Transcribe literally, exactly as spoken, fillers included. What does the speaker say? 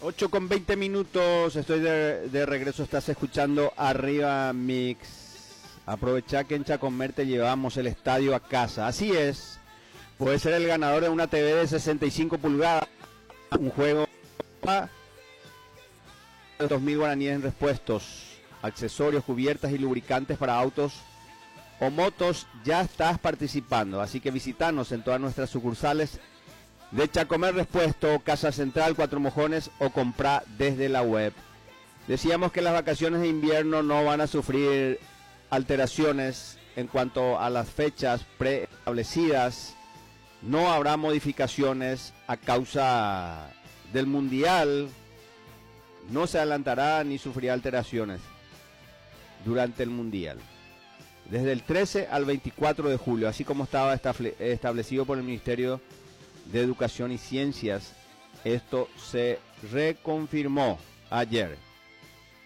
ocho con veinte minutos, estoy de, de regreso, estás escuchando Arriba Mix. Aprovecha que en Chacomer te llevamos el estadio a casa. Así es, puedes ser el ganador de una T V de sesenta y cinco pulgadas, un juego de dos mil guaraníes en repuestos, accesorios, cubiertas y lubricantes para autos o motos. Ya estás participando, así que visítanos en todas nuestras sucursales de Chacomer Repuesto, Casa Central, Cuatro Mojones o compra desde la web. Decíamos que las vacaciones de invierno no van a sufrir alteraciones en cuanto a las fechas preestablecidas. No habrá modificaciones a causa del Mundial. No se adelantará ni sufrirá alteraciones durante el Mundial. Desde el trece al veinticuatro de julio, así como estaba establecido por el Ministerio de Educación y Ciencias, esto se reconfirmó ayer.